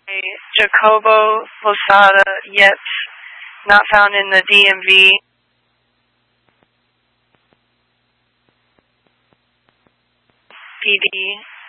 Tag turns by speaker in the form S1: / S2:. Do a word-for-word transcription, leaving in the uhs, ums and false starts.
S1: Jacobo Losada, yet not found in the D M V. P D